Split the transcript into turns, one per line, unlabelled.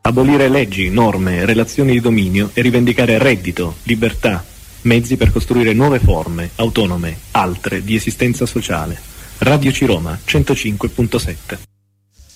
Abolire leggi, norme, relazioni di dominio e rivendicare reddito, libertà, mezzi per costruire nuove forme, autonome, altre, di esistenza sociale. Radio Ciroma 105.7.